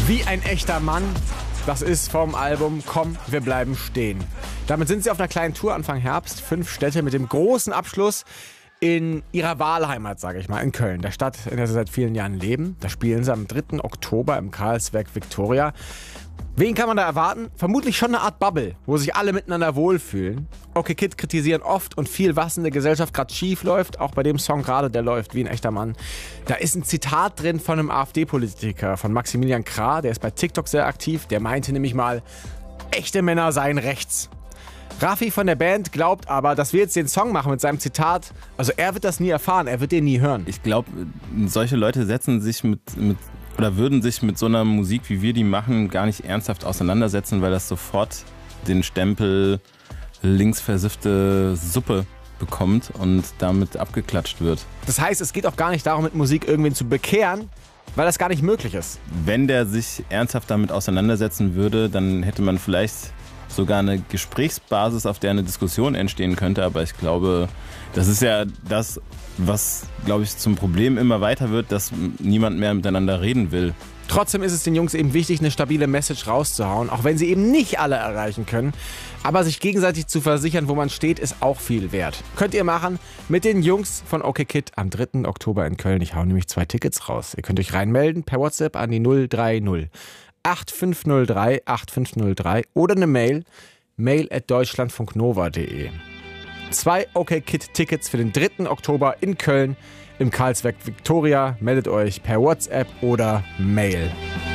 Wie ein echter Mann. Das ist vom Album Komm, wir bleiben stehen. Damit sind sie auf einer kleinen Tour Anfang Herbst. 5 Städte mit dem großen Abschluss in ihrer Wahlheimat, sage ich mal, in Köln. Der Stadt, in der sie seit vielen Jahren leben. Da spielen sie am 3. Oktober im Karlswerk Victoria. Wen kann man da erwarten? Vermutlich schon eine Art Bubble, wo sich alle miteinander wohlfühlen. OK Kid kritisieren oft und viel, was in der Gesellschaft gerade schief läuft. Auch bei dem Song gerade, der läuft wie ein echter Mann. Da ist ein Zitat drin von einem AfD-Politiker, von Maximilian Krah. Der ist bei TikTok sehr aktiv. Der meinte nämlich mal, echte Männer seien rechts. Raffi von der Band glaubt aber, dass wir jetzt den Song machen mit seinem Zitat. Also er wird das nie erfahren, er wird den nie hören. Ich glaube, solche Leute setzen sich oder würden sich mit so einer Musik, wie wir die machen, gar nicht ernsthaft auseinandersetzen, weil das sofort den Stempel linksversiffte Suppe bekommt und damit abgeklatscht wird. Das heißt, es geht auch gar nicht darum, mit Musik irgendwen zu bekehren, weil das gar nicht möglich ist. Wenn der sich ernsthaft damit auseinandersetzen würde, dann hätte man vielleicht sogar eine Gesprächsbasis, auf der eine Diskussion entstehen könnte. Aber ich glaube, das ist ja das, was, glaube ich, zum Problem immer weiter wird, dass niemand mehr miteinander reden will. Trotzdem ist es den Jungs eben wichtig, eine stabile Message rauszuhauen, auch wenn sie eben nicht alle erreichen können. Aber sich gegenseitig zu versichern, wo man steht, ist auch viel wert. Könnt ihr machen mit den Jungs von OK Kid am 3. Oktober in Köln. Ich hau nämlich 2 Tickets raus. Ihr könnt euch reinmelden per WhatsApp an die 030 8503 8503 oder eine mail@deutschlandfunknova.de. 2 OK Kid Tickets für den 3. Oktober in Köln im Karlswerk Victoria. Meldet euch per WhatsApp oder Mail.